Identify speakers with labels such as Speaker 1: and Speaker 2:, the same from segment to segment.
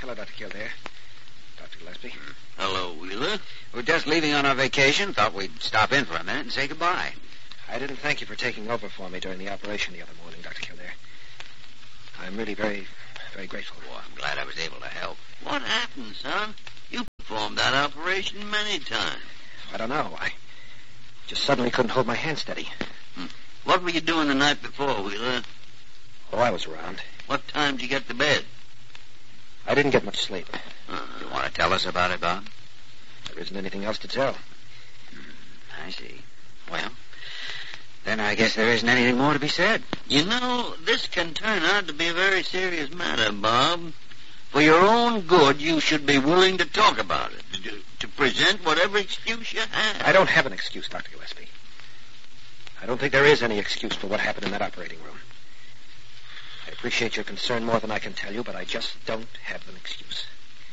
Speaker 1: Hello, Dr. Kildare. Dr. Gillespie.
Speaker 2: Hello, Wheeler.
Speaker 3: We're just leaving on our vacation. Thought we'd stop in for a minute and say goodbye.
Speaker 1: I didn't thank you for taking over for me during the operation the other morning, Dr. Kildare. I'm really very, very grateful.
Speaker 3: Oh, I'm glad I was able to help.
Speaker 2: What happened, son? You performed that operation many times.
Speaker 1: I don't know. I just suddenly couldn't hold my hand steady.
Speaker 2: What were you doing the night before, Wheeler?
Speaker 1: Oh, I was around.
Speaker 2: What time did you get to bed?
Speaker 1: I didn't get much sleep.
Speaker 3: You want to tell us about it, Bob?
Speaker 1: There isn't anything else to tell.
Speaker 3: I see. Well, then I guess there isn't anything more to be said.
Speaker 2: You know, this can turn out to be a very serious matter, Bob. For your own good, you should be willing to talk about it, to present whatever excuse you have.
Speaker 1: I don't have an excuse, Dr. Gillespie. I don't think there is any excuse for what happened in that operating room. I appreciate your concern more than I can tell you, but I just don't have an excuse.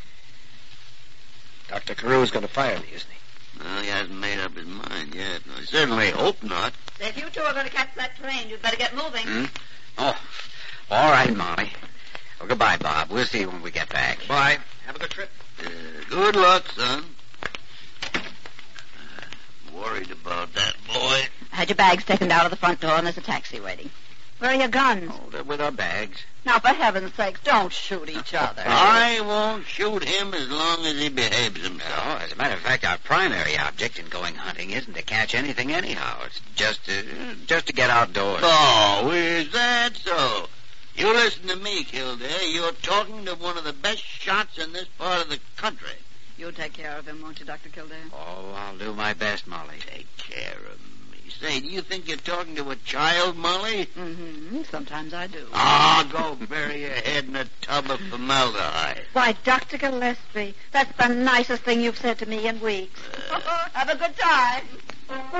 Speaker 1: Dr. Carew is going to fire me, isn't he?
Speaker 2: Well, he hasn't made up his mind yet. I certainly hope not.
Speaker 4: So if you two are going to catch that train, you'd better get moving.
Speaker 3: Oh, all right, Molly. Well, goodbye, Bob. We'll see you when we get back.
Speaker 1: Bye. Have a good trip.
Speaker 2: Good luck, son. Worried about that boy.
Speaker 4: I had your bags taken out of the front door, and there's a taxi waiting. Where are your guns?
Speaker 3: Oh, they're with our bags.
Speaker 4: Now, for heaven's sakes, don't shoot each other.
Speaker 2: I won't shoot him as long as he behaves himself.
Speaker 3: No, as a matter of fact, our primary object in going hunting isn't to catch anything anyhow. It's just to get outdoors.
Speaker 2: Oh, is that so? You listen to me, Kildare. You're talking to one of the best shots in this part of the country.
Speaker 4: You'll take care of him, won't you, Dr. Kildare?
Speaker 3: Oh, I'll do my best, Molly.
Speaker 2: Take care of me. Say, do you think you're talking to a child, Molly?
Speaker 4: Mm-hmm. Sometimes I do.
Speaker 2: Go bury your head in a tub of formaldehyde.
Speaker 4: Why, Dr. Gillespie, that's the nicest thing you've said to me in weeks. Have a good time.